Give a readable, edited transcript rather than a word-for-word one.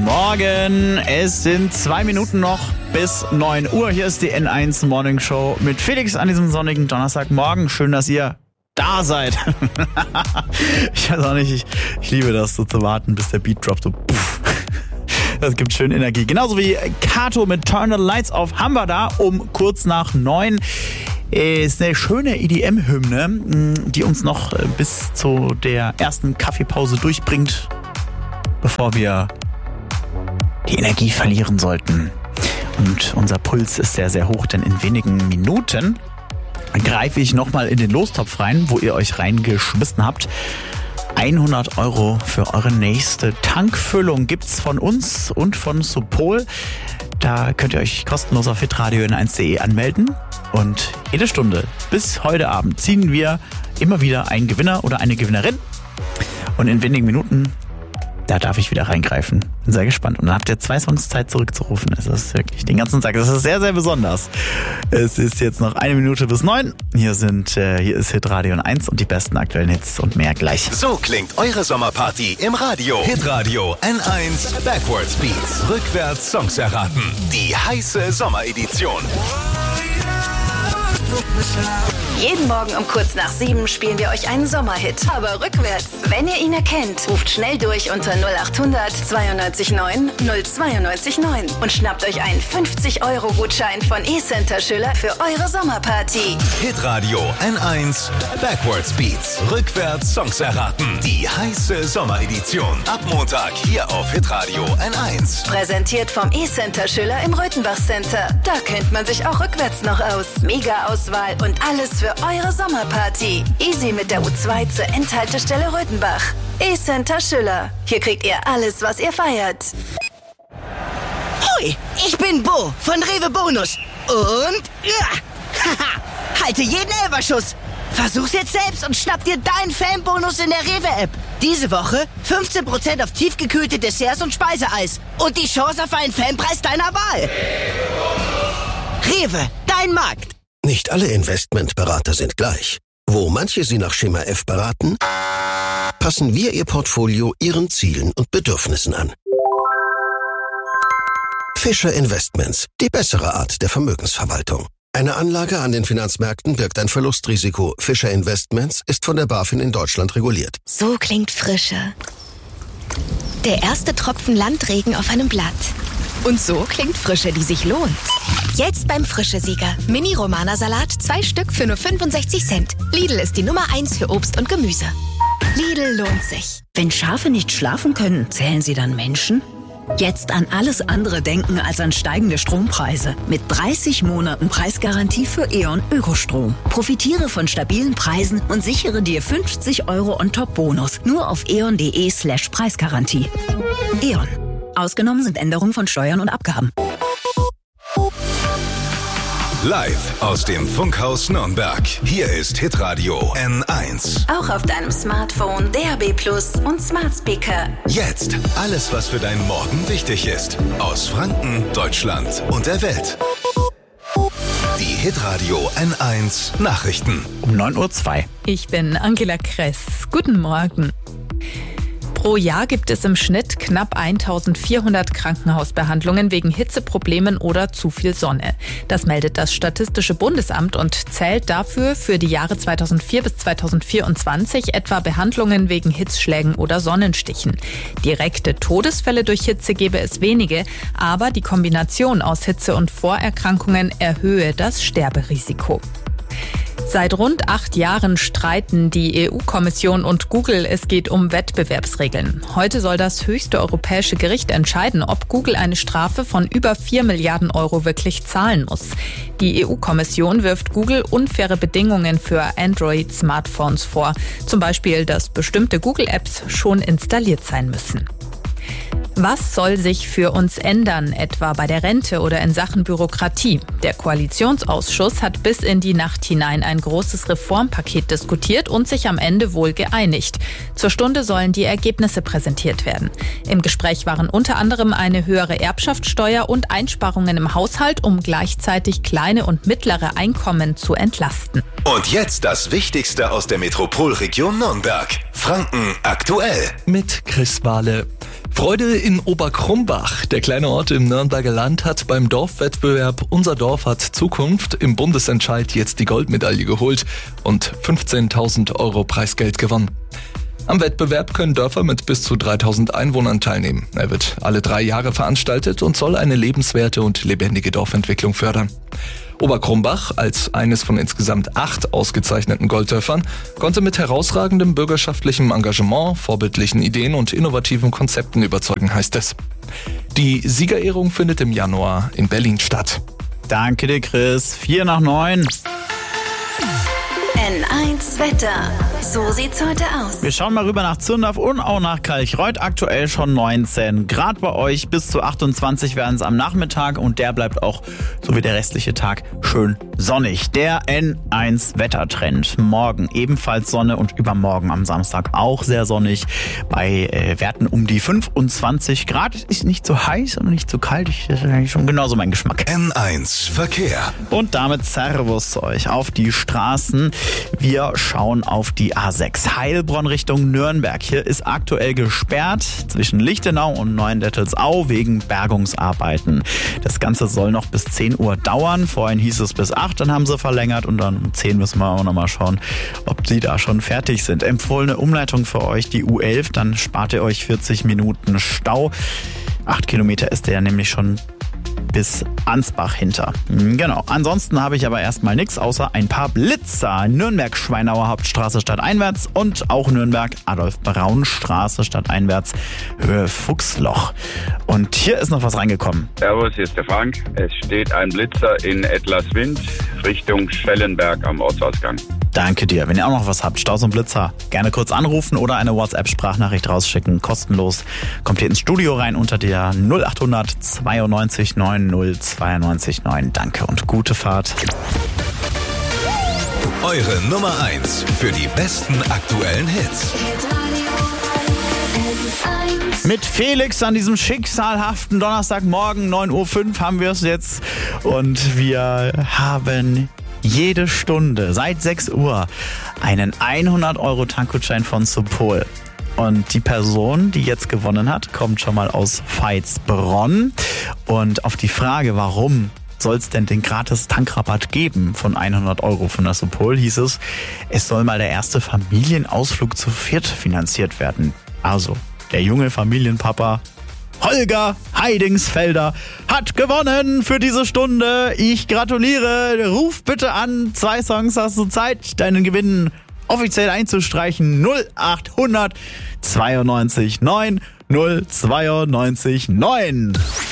Morgen. Es sind 2 Minuten noch bis 9 Uhr. Hier ist die N1 Morning Show mit Felix an diesem sonnigen Donnerstagmorgen. Schön, dass ihr da seid. Ich weiß auch nicht, ich liebe das, so zu warten, bis der Beat droppt. So, puff. Das gibt schön Energie. Genauso wie Kato mit Turn the Lights Off haben wir da um kurz nach 9. Ist eine schöne EDM-Hymne, die uns noch bis zu der ersten Kaffeepause durchbringt, bevor wir die Energie verlieren sollten. Und unser Puls ist sehr, sehr hoch, denn in wenigen Minuten greife ich nochmal in den Lostopf rein, wo ihr euch reingeschmissen habt. 100 € für eure nächste Tankfüllung gibt's von uns und von Supol. Da könnt ihr euch kostenlos auf hitradio n1.de anmelden. Und jede Stunde bis heute Abend ziehen wir immer wieder einen Gewinner oder eine Gewinnerin. Und in wenigen Minuten, da darf ich wieder reingreifen. Bin sehr gespannt. Und dann habt ihr 2 Songs Zeit zurückzurufen. Es ist wirklich den ganzen Tag. Das ist sehr, sehr besonders. Es ist jetzt noch 1 Minute bis 9. Hier ist Hitradio N1 und die besten aktuellen Hits und mehr gleich. So klingt eure Sommerparty im Radio. Hitradio N1 Backwards Beats. Rückwärts Songs erraten. Die heiße Sommeredition. Jeden Morgen um kurz nach 7 spielen wir euch einen Sommerhit, aber rückwärts. Wenn ihr ihn erkennt, ruft schnell durch unter 0800 92 9 092 9 und schnappt euch einen 50-Euro-Gutschein von eCenter Schüller für eure Sommerparty. Hitradio N1 Backwards Beats. Rückwärts Songs erraten. Die heiße Sommeredition. Ab Montag hier auf Hitradio N1. Präsentiert vom eCenter Schüller im Röthenbach Center. Da kennt man sich auch rückwärts noch aus. Mega Auswahl und alles für eure Sommerparty. Easy mit der U2 zur Endhaltestelle Röthenbach. eCenter Schüller. Hier kriegt ihr alles, was ihr feiert. Hoi, ich bin Bo von Rewe Bonus. Und haha, halte jeden Elferschuss. Versuch's jetzt selbst und schnapp dir deinen Fanbonus in der Rewe-App. Diese Woche 15% auf tiefgekühlte Desserts und Speiseeis. Und die Chance auf einen Fanpreis deiner Wahl. Rewe, dein Markt. Nicht alle Investmentberater sind gleich. Wo manche Sie nach Schema F beraten, passen wir Ihr Portfolio Ihren Zielen und Bedürfnissen an. Fischer Investments, die bessere Art der Vermögensverwaltung. Eine Anlage an den Finanzmärkten birgt ein Verlustrisiko. Fischer Investments ist von der BaFin in Deutschland reguliert. So klingt Frische. Der erste Tropfen Landregen auf einem Blatt. Und so klingt Frische, die sich lohnt. Jetzt beim Frische-Sieger. Mini-Romana-Salat, 2 Stück für nur 65 Cent. Lidl ist die Nummer 1 für Obst und Gemüse. Lidl lohnt sich. Wenn Schafe nicht schlafen können, zählen sie dann Menschen? Jetzt an alles andere denken als an steigende Strompreise. Mit 30 Monaten Preisgarantie für E.ON Ökostrom. Profitiere von stabilen Preisen und sichere dir 50 € on top Bonus. Nur auf eon.de/Preisgarantie. E.ON. Ausgenommen sind Änderungen von Steuern und Abgaben. Live aus dem Funkhaus Nürnberg. Hier ist Hitradio N1. Auch auf deinem Smartphone, DAB+ und Smart Speaker. Jetzt alles, was für deinen Morgen wichtig ist. Aus Franken, Deutschland und der Welt. Die Hitradio N1 Nachrichten. Um 9:02 Uhr. Ich bin Angela Kress. Guten Morgen. Pro Jahr gibt es im Schnitt knapp 1400 Krankenhausbehandlungen wegen Hitzeproblemen oder zu viel Sonne. Das meldet das Statistische Bundesamt und zählt dafür für die Jahre 2004 bis 2024 etwa Behandlungen wegen Hitzschlägen oder Sonnenstichen. Direkte Todesfälle durch Hitze gebe es wenige, aber die Kombination aus Hitze und Vorerkrankungen erhöhe das Sterberisiko. Seit rund 8 Jahren streiten die EU-Kommission und Google. Es geht um Wettbewerbsregeln. Heute soll das höchste europäische Gericht entscheiden, ob Google eine Strafe von über 4 Milliarden € wirklich zahlen muss. Die EU-Kommission wirft Google unfaire Bedingungen für Android-Smartphones vor. Zum Beispiel, dass bestimmte Google-Apps schon installiert sein müssen. Was soll sich für uns ändern, etwa bei der Rente oder in Sachen Bürokratie? Der Koalitionsausschuss hat bis in die Nacht hinein ein großes Reformpaket diskutiert und sich am Ende wohl geeinigt. Zur Stunde sollen die Ergebnisse präsentiert werden. Im Gespräch waren unter anderem eine höhere Erbschaftssteuer und Einsparungen im Haushalt, um gleichzeitig kleine und mittlere Einkommen zu entlasten. Und jetzt das Wichtigste aus der Metropolregion Nürnberg. Franken aktuell. Mit Chris Wahle. Freude in Oberkrumbach. Der kleine Ort im Nürnberger Land hat beim Dorfwettbewerb Unser Dorf hat Zukunft im Bundesentscheid jetzt die Goldmedaille geholt und 15.000 € Preisgeld gewonnen. Am Wettbewerb können Dörfer mit bis zu 3.000 Einwohnern teilnehmen. Er wird alle 3 Jahre veranstaltet und soll eine lebenswerte und lebendige Dorfentwicklung fördern. Oberkrumbach, als eines von insgesamt 8 ausgezeichneten Golddörfern, konnte mit herausragendem bürgerschaftlichem Engagement, vorbildlichen Ideen und innovativen Konzepten überzeugen, heißt es. Die Siegerehrung findet im Januar in Berlin statt. Danke dir, Chris. 8:45. N1 Wetter. So sieht's heute aus. Wir schauen mal rüber nach Zündorf und auch nach Kalchreuth. Aktuell schon 19 Grad bei euch. Bis zu 28 werden es am Nachmittag und der bleibt auch, so wie der restliche Tag, schön sonnig. Der N1 Wettertrend. Morgen ebenfalls Sonne und übermorgen am Samstag auch sehr sonnig. Bei Werten um die 25 Grad. Ist nicht so heiß und nicht so kalt. Das ist eigentlich schon genauso mein Geschmack. N1 Verkehr. Und damit Servus zu euch auf die Straßen. Wir schauen auf die A6 Heilbronn Richtung Nürnberg. Hier ist aktuell gesperrt zwischen Lichtenau und Neuendettelsau wegen Bergungsarbeiten. Das Ganze soll noch bis 10 Uhr dauern. Vorhin hieß es bis 8, dann haben sie verlängert und dann um 10 müssen wir auch noch mal schauen, ob sie da schon fertig sind. Empfohlene Umleitung für euch, die U11, dann spart ihr euch 40 Minuten Stau. 8 Kilometer ist der nämlich schon bis Ansbach hinter. Genau. Ansonsten habe ich aber erstmal nichts, außer ein paar Blitzer. Nürnberg-Schweinauer Hauptstraße stadteinwärts und auch Nürnberg-Adolf-Braun-Straße stadteinwärts Höhe Fuchsloch. Und hier ist noch was reingekommen. Servus, hier ist der Frank. Es steht ein Blitzer in Edlerswind Richtung Schellenberg am Ortsausgang. Danke dir. Wenn ihr auch noch was habt, Staus und Blitzer, gerne kurz anrufen oder eine WhatsApp-Sprachnachricht rausschicken. Kostenlos. Kommt ihr ins Studio rein unter der 0800 92 90 92 9. Danke und gute Fahrt. Eure Nummer 1 für die besten aktuellen Hits. Mit Felix an diesem schicksalhaften Donnerstagmorgen, 9:05 Uhr haben wir es jetzt. Und wir haben jede Stunde seit 6 Uhr einen 100 € Tankgutschein von Supol. Und die Person, die jetzt gewonnen hat, kommt schon mal aus Veitsbronn. Und auf die Frage, warum soll es denn den gratis Tankrabatt geben von 100 € von der Supol, hieß es soll mal der erste Familienausflug zu viert finanziert werden. Also, der junge Familienpapa Holger Heidingsfelder hat gewonnen für diese Stunde. Ich gratuliere. Ruf bitte an. 2 Songs hast du Zeit, deinen Gewinn offiziell einzustreichen. 0800 92 9 092 9.